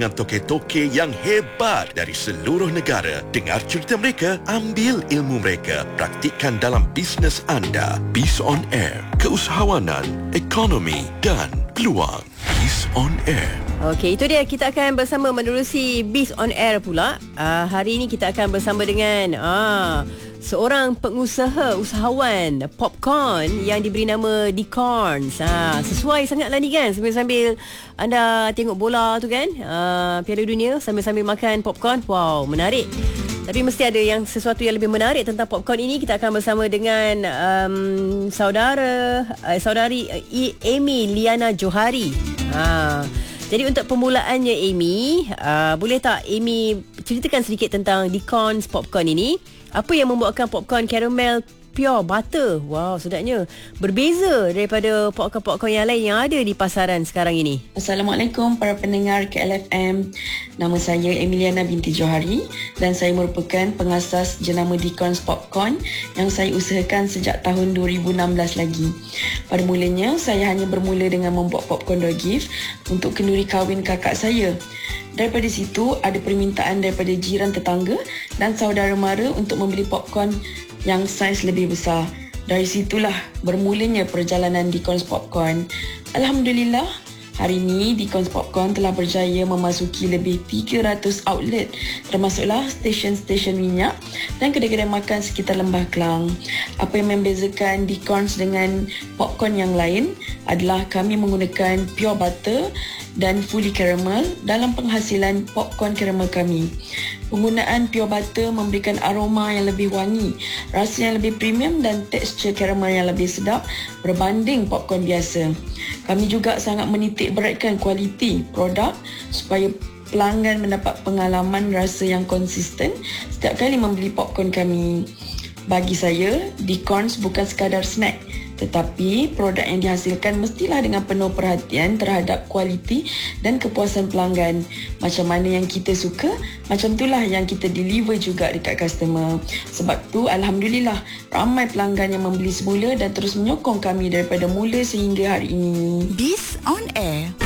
dengan toke-toke yang hebat dari seluruh negara. Dengar cerita mereka, ambil ilmu mereka, praktikkan dalam bisnes anda. Biz on Air, keusahawanan, ekonomi dan peluang. Biz on Air. Okey, itu dia, kita akan bersama menerusi Biz on Air pula. Hari ini kita akan bersama dengan seorang pengusaha, usahawan popcorn yang diberi nama Decorns. Sesuai sangatlah ni kan, sambil-sambil anda tengok bola tu kan, Piala Dunia, sambil-sambil makan popcorn. Wow, menarik. Tapi mesti ada yang sesuatu yang lebih menarik tentang popcorn ini. Kita akan bersama dengan saudari Amy Liana Johari. Jadi untuk permulaannya Amy, boleh tak Amy ceritakan sedikit tentang Decorns popcorn ini? Apa yang membuatkan popcorn caramel pure butter? Wow, sedapnya. Berbeza daripada popcorn-popcorn yang lain yang ada di pasaran sekarang ini. Assalamualaikum para pendengar KLFM. Nama saya Emiliana binti Johari dan saya merupakan pengasas jenama Decorns Popcorn yang saya usahakan sejak tahun 2016 lagi. Pada mulanya, saya hanya bermula dengan membuat popcorn door gift untuk kenduri kahwin kakak saya. Daripada situ, ada permintaan daripada jiran tetangga dan saudara mara untuk membeli popcorn yang saiz lebih besar. Dari situlah bermulanya perjalanan Decorns Popcorn. Alhamdulillah, hari ini Decorns Popcorn telah berjaya memasuki lebih 300 outlet, termasuklah stesen-stesen minyak dan kedai-kedai makan sekitar Lembah Kelang. Apa yang membezakan Decorns dengan popcorn yang lain adalah kami menggunakan pure butter dan fully caramel dalam penghasilan popcorn caramel kami. Penggunaan pure butter memberikan aroma yang lebih wangi, rasa yang lebih premium dan tekstur caramel yang lebih sedap berbanding popcorn biasa. Kami juga sangat menitik beratkan kualiti produk supaya pelanggan mendapat pengalaman rasa yang konsisten setiap kali membeli popcorn kami. Bagi saya, Decorns bukan sekadar snack, tetapi produk yang dihasilkan mestilah dengan penuh perhatian terhadap kualiti dan kepuasan pelanggan. Macam mana yang kita suka, macam itulah yang kita deliver juga dekat customer. Sebab tu Alhamdulillah, ramai pelanggan yang membeli semula dan terus menyokong kami daripada mula sehingga hari ini. Biz on Air.